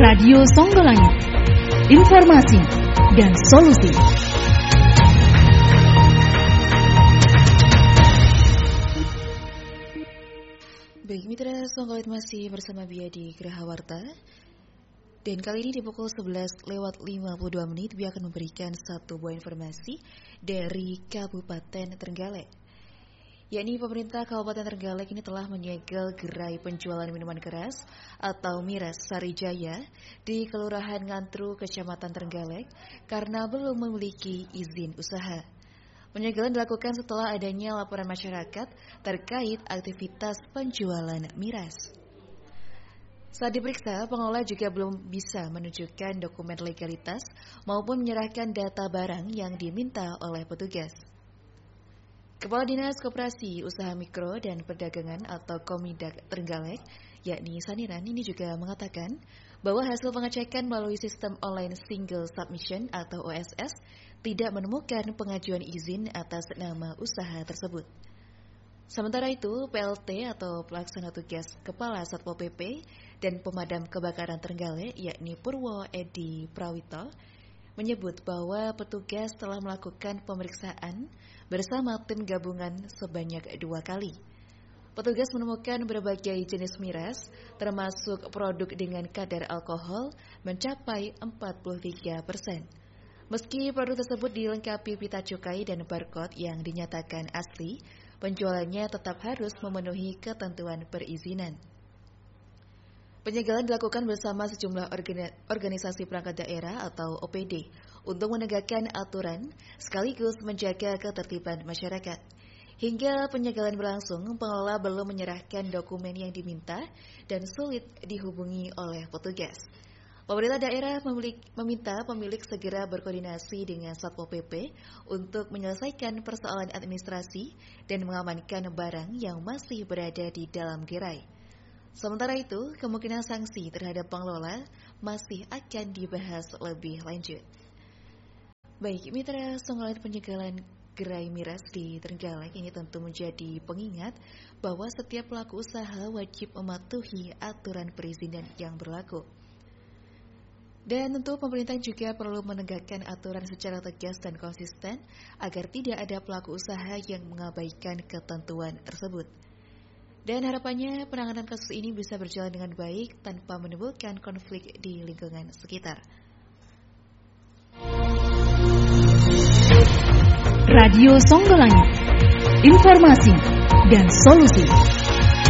Radio Songgolangit, informasi dan solusi. Baik, mitra Songgolangit masih bersama Bia di Geraha Warta. Dan kali ini di pukul 11:52 Bia akan memberikan satu buah informasi dari Kabupaten Trenggalek. Yakni pemerintah Kabupaten Trenggalek ini telah menyegel gerai penjualan minuman keras atau miras Sarijaya di Kelurahan Ngantru, Kecamatan Trenggalek karena belum memiliki izin usaha. Penyegelan dilakukan setelah adanya laporan masyarakat terkait aktivitas penjualan miras. Saat diperiksa, pengelola juga belum bisa menunjukkan dokumen legalitas maupun menyerahkan data barang yang diminta oleh petugas. Kepala Dinas Koperasi Usaha Mikro dan Perdagangan atau Komidak Trenggalek, yakni Saniran, ini juga mengatakan bahwa hasil pengecekan melalui sistem online single submission atau OSS tidak menemukan pengajuan izin atas nama usaha tersebut. Sementara itu, PLT atau Pelaksana Tugas Kepala Satpol PP dan Pemadam Kebakaran Trenggalek, yakni Purwo Edi Prawito, menyebut bahwa petugas telah melakukan pemeriksaan bersama tim gabungan sebanyak 2 kali. Petugas menemukan berbagai jenis miras, termasuk produk dengan kadar alkohol mencapai 43%. Meski produk tersebut dilengkapi pita cukai dan barcode yang dinyatakan asli, penjualannya tetap harus memenuhi ketentuan perizinan. Penyegelan dilakukan bersama sejumlah organisasi perangkat daerah atau OPD untuk menegakkan aturan sekaligus menjaga ketertiban masyarakat. Hingga penyegelan berlangsung, pengelola belum menyerahkan dokumen yang diminta dan sulit dihubungi oleh petugas. Pemerintah daerah meminta pemilik segera berkoordinasi dengan Satpol PP untuk menyelesaikan persoalan administrasi dan mengamankan barang yang masih berada di dalam gerai. Sementara itu, kemungkinan sanksi terhadap pengelola masih akan dibahas lebih lanjut. Baik, mitra Songgolangit, penyegelan gerai miras di Trenggalek ini tentu menjadi pengingat bahwa setiap pelaku usaha wajib mematuhi aturan perizinan yang berlaku. Dan tentu pemerintah juga perlu menegakkan aturan secara tegas dan konsisten agar tidak ada pelaku usaha yang mengabaikan ketentuan tersebut. Dan harapannya penanganan kasus ini bisa berjalan dengan baik tanpa menimbulkan konflik di lingkungan sekitar. Radio Songgolangit, informasi dan solusi.